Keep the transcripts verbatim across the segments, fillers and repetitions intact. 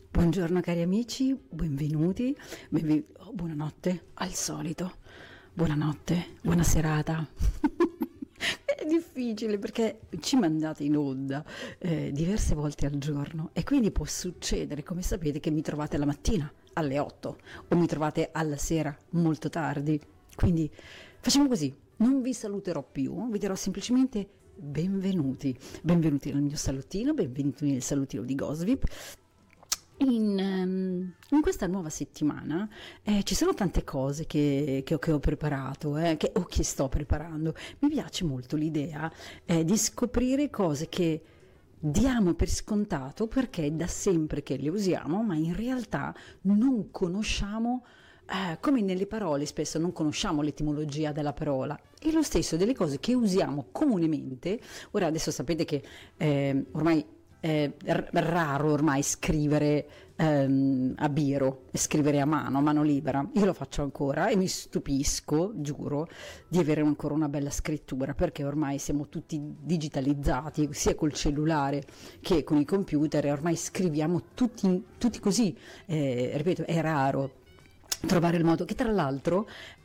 Buongiorno cari amici, benvenuti, benven- oh, buonanotte al solito, buonanotte, buona serata. È difficile perché ci mandate in onda eh, diverse volte al giorno e quindi può succedere, come sapete, che mi trovate la mattina alle otto o mi trovate alla sera molto tardi. Quindi facciamo così, non vi saluterò più, vi dirò semplicemente benvenuti, benvenuti nel mio salottino, benvenuti nel salottino di Gosvip. In, ehm, in questa nuova settimana eh, ci sono tante cose che, che ho, che ho preparato eh, che, o che sto preparando. Mi piace molto l'idea eh, di scoprire cose che diamo per scontato perché è da sempre che le usiamo, ma in realtà non conosciamo. Eh, come nelle parole spesso non conosciamo l'etimologia della parola, e lo stesso delle cose che usiamo comunemente. Ora adesso sapete che eh, ormai è r- raro ormai scrivere ehm, a biro, scrivere a mano, a mano libera. Io lo faccio ancora e mi stupisco, giuro, di avere ancora una bella scrittura, perché ormai siamo tutti digitalizzati, sia col cellulare che con i computer, e ormai scriviamo tutti, tutti così. Eh, ripeto, è raro trovare il modo, che tra l'altro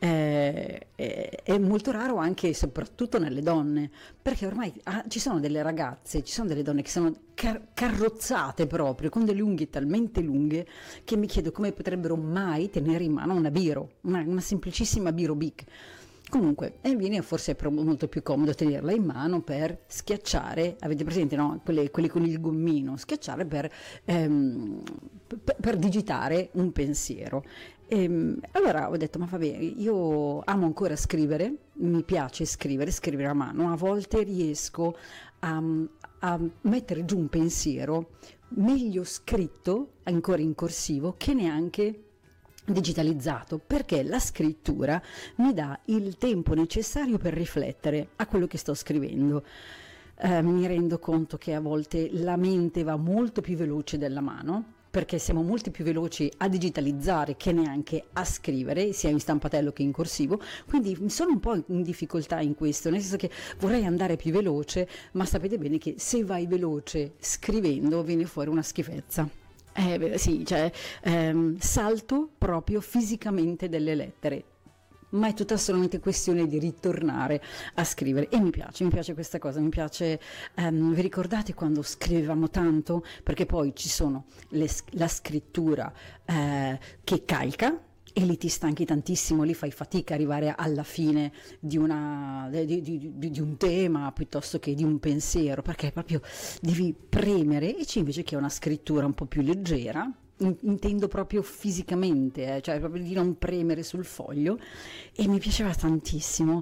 eh, è, è molto raro anche e soprattutto nelle donne, perché ormai ah, ci sono delle ragazze, ci sono delle donne che sono car- carrozzate proprio con delle unghie talmente lunghe che mi chiedo come potrebbero mai tenere in mano una biro, una, una semplicissima biro Bic. Comunque, e viene forse è molto più comodo tenerla in mano per schiacciare, avete presente, no? Quelle, quelle con il gommino, schiacciare per, ehm, per, per digitare un pensiero. E, allora ho detto, ma vabbè, io amo ancora scrivere, mi piace scrivere, scrivere a mano, a volte riesco a, a mettere giù un pensiero meglio scritto, ancora in corsivo, che neanche digitalizzato, perché la scrittura mi dà il tempo necessario per riflettere a quello che sto scrivendo. Eh, mi rendo conto che a volte la mente va molto più veloce della mano, perché siamo molto più veloci a digitalizzare che neanche a scrivere, sia in stampatello che in corsivo, quindi sono un po' in difficoltà in questo, nel senso che vorrei andare più veloce, ma sapete bene che se vai veloce scrivendo viene fuori una schifezza. Eh, sì, cioè ehm, salto proprio fisicamente delle lettere, ma è tutta solamente questione di ritornare a scrivere, e mi piace, mi piace questa cosa, mi piace. Ehm, vi ricordate quando scrivevamo tanto? Perché poi ci sono le, la scrittura eh, che calca, e lì ti stanchi tantissimo, lì fai fatica a arrivare alla fine di, una, di, di, di, di un tema piuttosto che di un pensiero, perché proprio devi premere. E c'è invece che è una scrittura un po' più leggera, intendo proprio fisicamente, eh, cioè proprio di non premere sul foglio. E mi piaceva tantissimo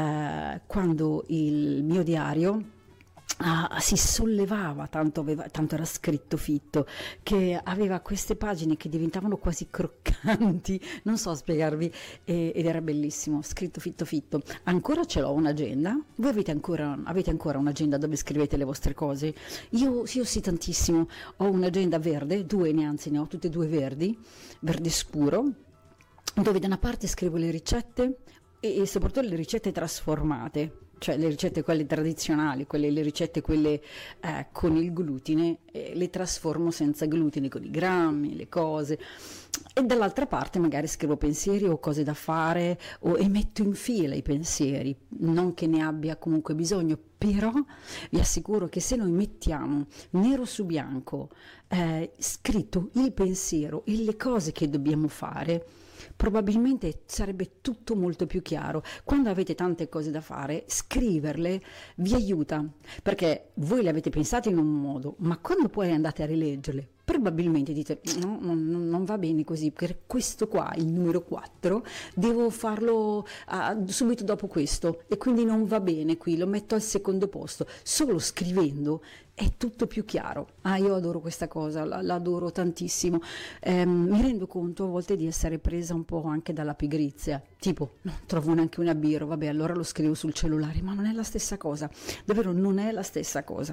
eh, quando il mio diario Ah, si sollevava, tanto, aveva, tanto era scritto fitto, che aveva queste pagine che diventavano quasi croccanti, non so spiegarvi, e, ed era bellissimo, scritto fitto fitto. Ancora ce l'ho un'agenda, voi avete ancora, avete ancora un'agenda dove scrivete le vostre cose? Io, io sì, tantissimo, ho un'agenda verde, due ne anzi ne ho tutte e due verdi, verde scuro, dove da una parte scrivo le ricette e, e soprattutto le ricette trasformate, cioè le ricette quelle tradizionali, quelle, le ricette quelle eh, con il glutine, eh, le trasformo senza glutine, con i grammi, le cose, e dall'altra parte magari scrivo pensieri o cose da fare, o, e metto in fila i pensieri, non che ne abbia comunque bisogno, però vi assicuro che se noi mettiamo nero su bianco eh, scritto il pensiero e le cose che dobbiamo fare, probabilmente sarebbe tutto molto più chiaro. Quando avete tante cose da fare, scriverle vi aiuta, perché voi le avete pensate in un modo, ma quando poi andate a rileggerle, probabilmente dite no, non, non va bene così, perché questo qua, il numero quattro, devo farlo uh, subito dopo questo, e quindi non va bene qui, lo metto al secondo posto. Solo scrivendo è tutto più chiaro. Ah, io adoro questa cosa, la, la adoro tantissimo. Eh, mi rendo conto a volte di essere presa un po' anche dalla pigrizia, tipo non trovo neanche una biro, vabbè, allora lo scrivo sul cellulare, ma non è la stessa cosa, davvero non è la stessa cosa.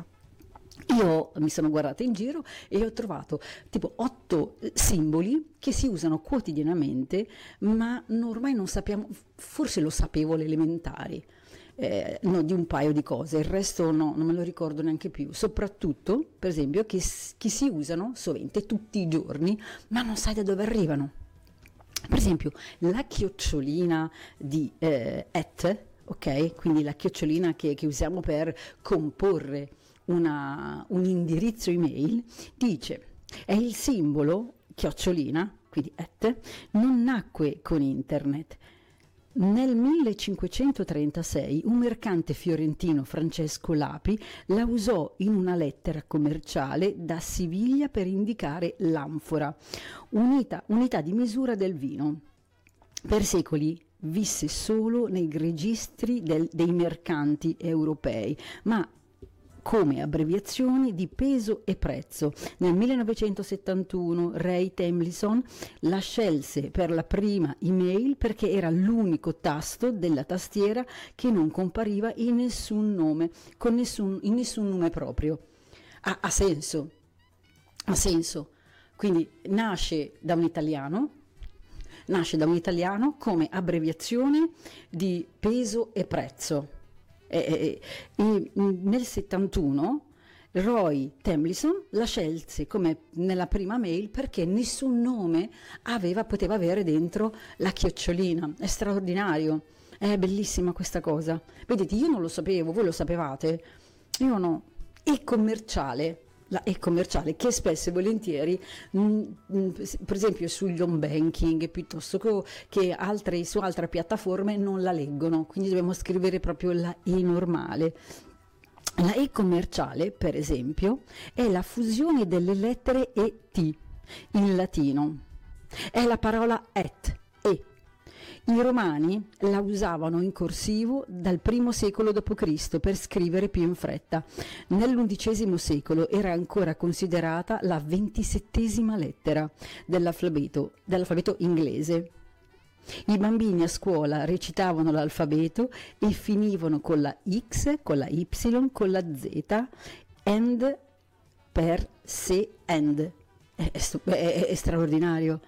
Io mi sono guardata in giro e ho trovato tipo otto simboli che si usano quotidianamente, ma ormai non sappiamo, forse lo sapevo alle elementari, eh, no, di un paio di cose, il resto no, non me lo ricordo neanche più. Soprattutto, per esempio, che, che si usano sovente tutti i giorni, ma non sai da dove arrivano. Per esempio, la chiocciolina di eh, at, ok? Quindi la chiocciolina che, che usiamo per comporre una, un indirizzo email, dice, è il simbolo chiocciolina, quindi at, non nacque con internet. Nel millecinquecentotrentasei un mercante fiorentino, Francesco Lapi, la usò in una lettera commerciale da Siviglia per indicare l'anfora, unità, unità di misura del vino. Per secoli visse solo nei registri del, dei mercanti europei, ma come abbreviazioni di peso e prezzo. Nel millenovecentosettantuno Ray Tomlinson la scelse per la prima email perché era l'unico tasto della tastiera che non compariva in nessun nome, con nessun, in nessun nome proprio. Ha, ha senso, ha senso. Quindi nasce da un italiano, nasce da un italiano come abbreviazione di peso e prezzo. E, e, e nel settantuno Roy Tomlinson la scelse come nella prima mail perché nessun nome aveva, poteva avere dentro la chiocciolina. È straordinario, è bellissima questa cosa. Vedete, io non lo sapevo, voi lo sapevate? Io no. E commerciale, la e-commerciale che spesso e volentieri mh, mh, per esempio sugli home banking piuttosto che, che altre, su altre piattaforme non la leggono, quindi dobbiamo scrivere proprio la e normale. La e commerciale, per esempio, è la fusione delle lettere et in latino, è la parola et, e. I romani la usavano in corsivo dal primo secolo dopo Cristo per scrivere più in fretta. Nell'undicesimo secolo era ancora considerata la ventisettesima lettera dell'alfabeto, dell'alfabeto inglese. I bambini a scuola recitavano l'alfabeto e finivano con la X, con la Y, con la Z, and per se and. È, è, è, è straordinario.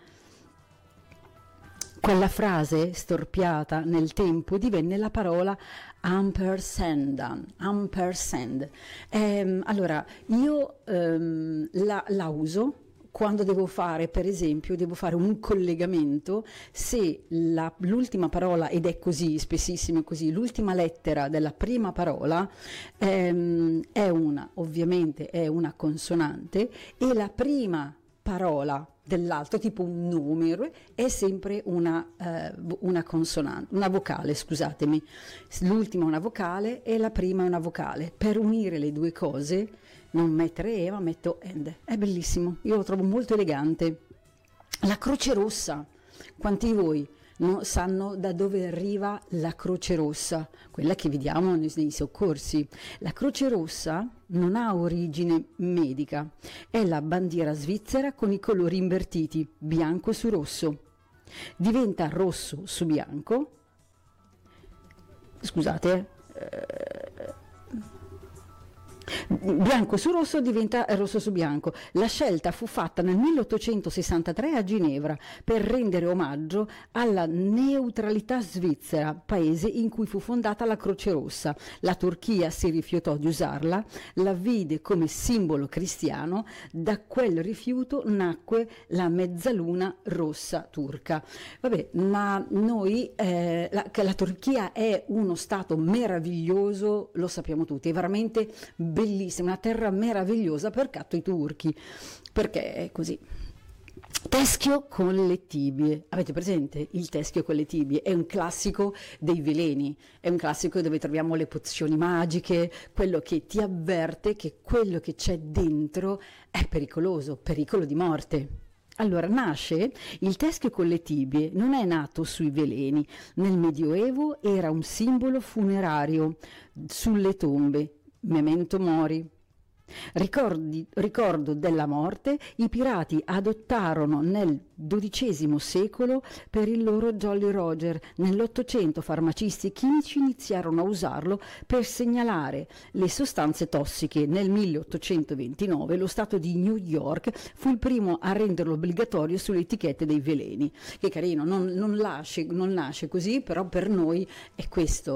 Quella frase storpiata nel tempo divenne la parola ampersand. ampersand. Ehm, allora, io ehm, la, la uso quando devo fare, per esempio, devo fare un collegamento, se la, l'ultima parola, ed è così, spessissimo è così, l'ultima lettera della prima parola ehm, è una, ovviamente è una consonante, e la prima parola dell'altro, tipo un numero, è sempre una, eh, una consonante, una vocale, scusatemi. L'ultima è una vocale e la prima è una vocale. Per unire le due cose, non mettere e, ma metto and. È bellissimo, io lo trovo molto elegante. La Croce Rossa, quanti di voi no, sanno da dove arriva la Croce Rossa, quella che vediamo nei, nei soccorsi? La Croce Rossa non ha origine medica, è la bandiera svizzera con i colori invertiti, bianco su rosso. Diventa rosso su bianco, scusate, eh, bianco su rosso diventa rosso su bianco. La scelta fu fatta nel milleottocentosessantatré a Ginevra per rendere omaggio alla neutralità svizzera, paese in cui fu fondata la Croce Rossa. La Turchia si rifiutò di usarla, la vide come simbolo cristiano. Da quel rifiuto nacque la mezzaluna rossa turca. Vabbè, ma noi, eh, la, che la Turchia è uno stato meraviglioso, lo sappiamo tutti, è veramente bellissima, una terra meravigliosa per catto i turchi, perché è così. Teschio con le tibie. Avete presente il teschio con le tibie? È un classico dei veleni, è un classico dove troviamo le pozioni magiche, quello che ti avverte che quello che c'è dentro è pericoloso, pericolo di morte. Allora nasce il teschio con le tibie, non è nato sui veleni. Nel Medioevo era un simbolo funerario sulle tombe. Memento mori. Ricordi, ricordo della morte, i pirati adottarono nel dodicesimo secolo per il loro Jolly Roger. Nell'Ottocento farmacisti e chimici iniziarono a usarlo per segnalare le sostanze tossiche. Nel milleottocentoventinove lo Stato di New York fu il primo a renderlo obbligatorio sulle etichette dei veleni. Che carino, non, non, nasce, non nasce così, però per noi è questo.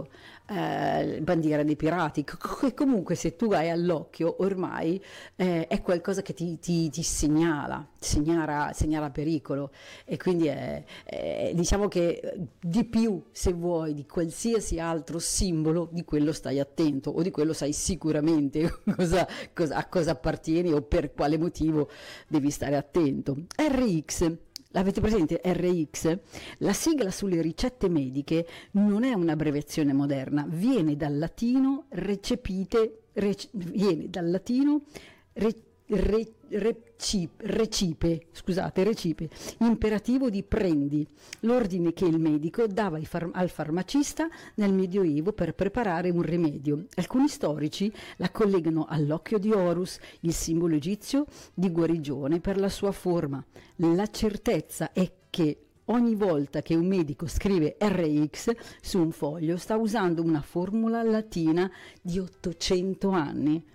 eh, bandiera dei pirati, che comunque se tu hai all'occhio ormai eh, è qualcosa che ti, ti, ti segnala, segnala, segnala pericolo, e quindi è, è, diciamo che di più, se vuoi, di qualsiasi altro simbolo, di quello stai attento, o di quello sai sicuramente cosa, cosa, a cosa appartieni o per quale motivo devi stare attento. R X. L'avete presente? R X? La sigla sulle ricette mediche non è un'abbreviazione moderna, viene dal latino recepite, rec, viene dal latino re, re, recip, recipe, scusate, recipe, imperativo di prendi, l'ordine che il medico dava ai far, al farmacista nel Medioevo per preparare un rimedio. Alcuni storici la collegano all'occhio di Horus, il simbolo egizio di guarigione per la sua forma. La certezza è che ogni volta che un medico scrive R X su un foglio sta usando una formula latina di ottocento anni.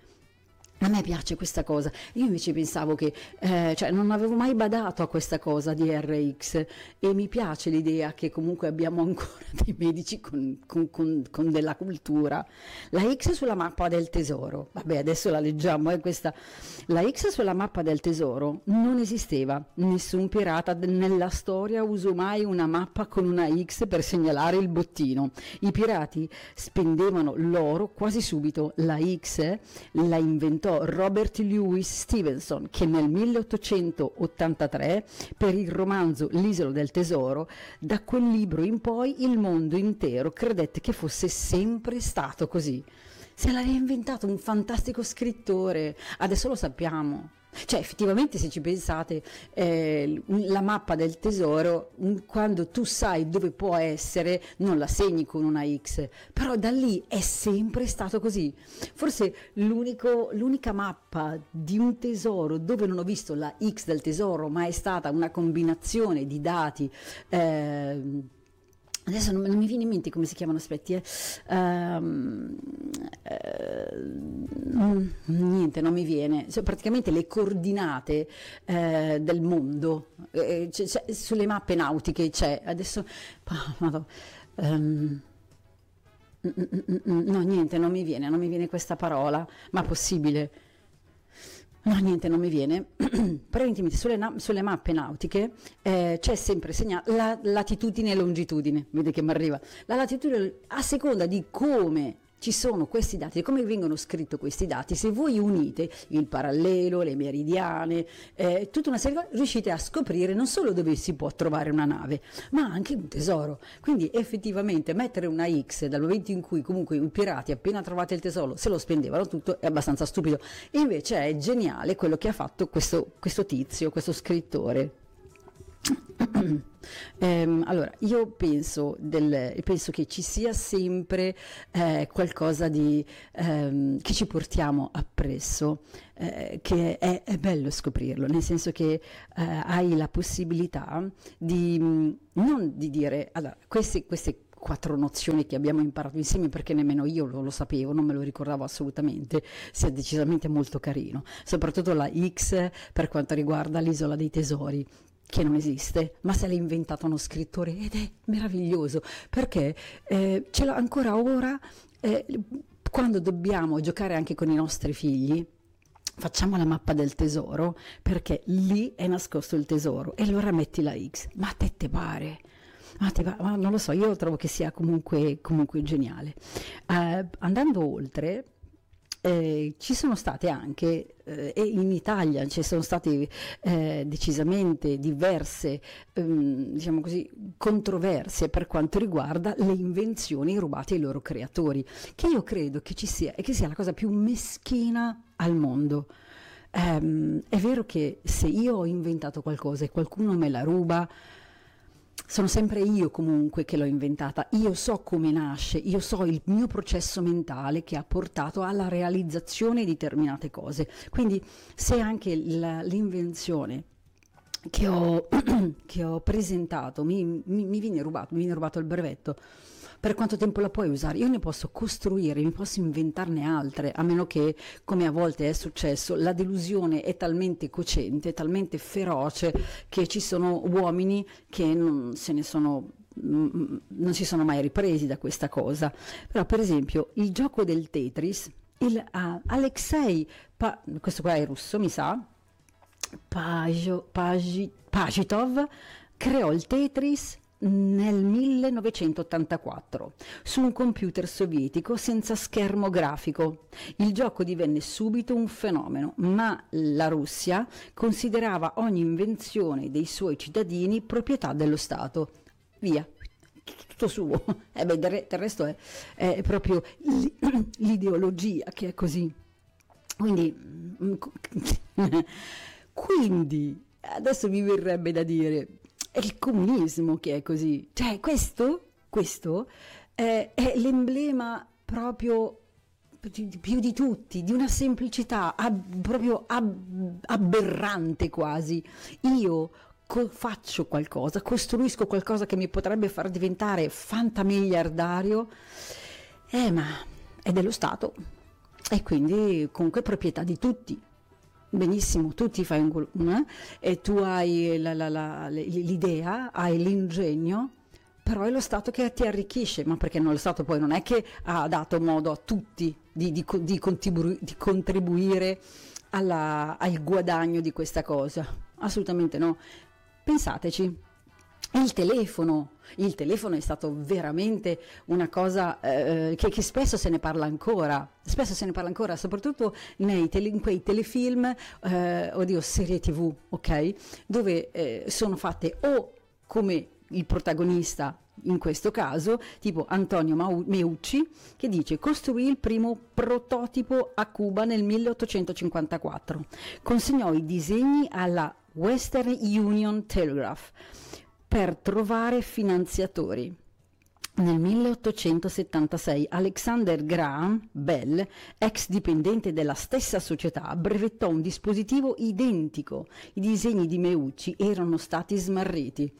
A me piace questa cosa, io invece pensavo che, eh, cioè non avevo mai badato a questa cosa di R X, e mi piace l'idea che comunque abbiamo ancora dei medici con, con, con, con della cultura. La X sulla mappa del tesoro, vabbè adesso la leggiamo, è questa. La X sulla mappa del tesoro non esisteva, nessun pirata nella storia usò mai una mappa con una X per segnalare il bottino. I pirati spendevano l'oro quasi subito, la X la inventò Robert Louis Stevenson, che nel milleottocentottantatré per il romanzo L'isola del tesoro, da quel libro in poi il mondo intero credette che fosse sempre stato così. Se l'ha reinventato un fantastico scrittore, adesso lo sappiamo. Cioè effettivamente, se ci pensate, eh, la mappa del tesoro, quando tu sai dove può essere, non la segni con una X, però da lì è sempre stato così. Forse l'unico, l'unica mappa di un tesoro dove non ho visto la X del tesoro, ma è stata una combinazione di dati, eh, adesso non, non mi viene in mente come si chiamano, aspetti, eh. Um, uh, niente, non mi viene. Sono praticamente le coordinate uh, del mondo, uh, c'è, c'è, sulle mappe nautiche c'è, adesso, oh, um, no, niente, non mi viene, non mi viene questa parola, ma possibile. No, niente, non mi viene. Praticamente sulle, na- sulle mappe nautiche eh, c'è sempre segnata la latitudine e longitudine, vedi che mi arriva. La latitudine, a seconda di come ci sono questi dati, di come vengono scritti questi dati, se voi unite il parallelo, le meridiane, eh, tutta una serie di cose, riuscite a scoprire non solo dove si può trovare una nave, ma anche un tesoro. Quindi effettivamente mettere una X dal momento in cui comunque i pirati appena trovate il tesoro se lo spendevano tutto è abbastanza stupido. E invece è geniale quello che ha fatto questo, questo tizio, questo scrittore. Um, allora, io penso, del, penso che ci sia sempre eh, qualcosa di, ehm, che ci portiamo appresso, eh, che è, è bello scoprirlo, nel senso che eh, hai la possibilità di, non di dire, allora, queste, queste quattro nozioni che abbiamo imparato insieme, perché nemmeno io lo, lo sapevo, non me lo ricordavo assolutamente, sia decisamente molto carino, soprattutto la X per quanto riguarda l'isola dei tesori, che non esiste, ma se l'ha inventato uno scrittore, ed è meraviglioso, perché eh, ce l'ho ancora ora, eh, quando dobbiamo giocare anche con i nostri figli, facciamo la mappa del tesoro, perché lì è nascosto il tesoro, e allora metti la X, ma a te te pare? Ma, te, ma non lo so, io trovo che sia comunque, comunque geniale. Uh, andando oltre, Eh, ci sono state anche, eh, e in Italia ci sono state eh, decisamente diverse, ehm, diciamo così, controversie per quanto riguarda le invenzioni rubate ai loro creatori, che io credo che ci sia e che sia la cosa più meschina al mondo. Ehm, è vero che se io ho inventato qualcosa e qualcuno me la ruba, sono sempre io comunque che l'ho inventata, io so come nasce, io so il mio processo mentale che ha portato alla realizzazione di determinate cose. Quindi se anche la, l'invenzione che ho, che ho presentato mi, mi, mi viene rubato, mi viene rubato il brevetto, per quanto tempo la puoi usare? Io ne posso costruire, mi posso inventarne altre, a meno che, come a volte è successo, la delusione è talmente cocente, talmente feroce, che ci sono uomini che non se ne sono mm, non si sono mai ripresi da questa cosa. Però per esempio il gioco del Tetris, il uh, Alexei, Pa- questo qua è russo mi sa, Pajo- Pagi- Pagitov creò il Tetris nel millenovecentottantaquattro su un computer sovietico senza schermo grafico. Il gioco divenne subito un fenomeno, ma la Russia considerava ogni invenzione dei suoi cittadini proprietà dello Stato. Via, tutto suo. Eh beh, del re- del resto è, è proprio l'i- l'ideologia che è così. Quindi, quindi adesso mi verrebbe da dire, è il comunismo che è così. Cioè, questo, questo è, è l'emblema proprio di- più di tutti, di una semplicità ab- proprio ab- aberrante quasi. Io co- faccio qualcosa, costruisco qualcosa che mi potrebbe far diventare fantamiliardario, eh, ma è dello Stato e quindi comunque è proprietà di tutti. Benissimo, tu ti fai un, col- eh, e tu hai la- la- la- le- l'idea, hai l'ingegno, però è lo Stato che ti arricchisce, ma perché non lo Stato poi non è che ha dato modo a tutti di, di co- di contribu- di contribuire alla- al guadagno di questa cosa? Assolutamente no. Pensateci. Il telefono, il telefono è stato veramente una cosa eh, che, che spesso se ne parla ancora, spesso se ne parla ancora, soprattutto nei tele- in quei telefilm, eh, oddio, serie tivù, ok? Dove eh, sono fatte o come il protagonista in questo caso, tipo Antonio Mau- Meucci, che dice costruì il primo prototipo a Cuba nel milleottocentocinquantaquattro, consegnò i disegni alla Western Union Telegraph per trovare finanziatori. Nel milleottocentosettantasei Alexander Graham Bell, ex dipendente della stessa società, brevettò un dispositivo identico. I disegni di Meucci erano stati smarriti.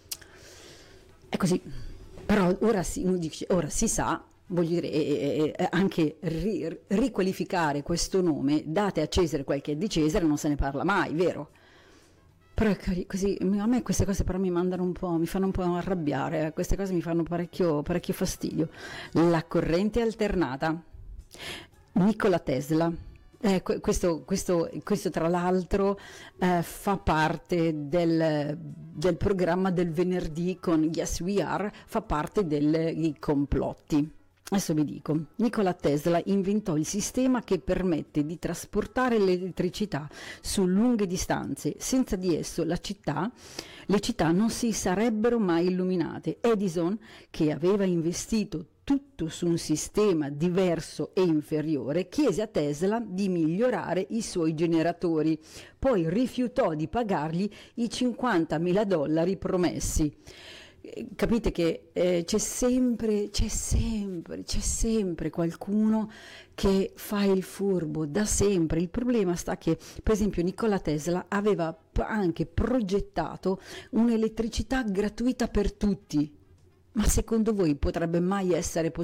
È così. Però ora si, uno dice, ora si sa, voglio dire, eh, eh, anche ri- riqualificare questo nome, date a Cesare quel che è di Cesare, non se ne parla mai, vero? Però è cari- così, a me queste cose però mi mandano un po', mi fanno un po' arrabbiare, eh, queste cose mi fanno parecchio, parecchio fastidio. La corrente alternata, Nikola Tesla, eh, que- questo, questo- questo tra l'altro eh, fa parte del, del programma del venerdì con Yes We Are, fa parte del- dei complotti. Adesso vi dico, Nikola Tesla inventò il sistema che permette di trasportare l'elettricità su lunghe distanze. Senza di esso la città, le città non si sarebbero mai illuminate. Edison, che aveva investito tutto su un sistema diverso e inferiore, chiese a Tesla di migliorare i suoi generatori, poi rifiutò di pagargli i cinquantamila dollari promessi. Eh, Capite che eh, c'è sempre, c'è sempre, c'è sempre qualcuno che fa il furbo da sempre. Il problema sta che, per esempio, Nikola Tesla aveva p- anche progettato un'elettricità gratuita per tutti. Ma secondo voi potrebbe mai essere possibile?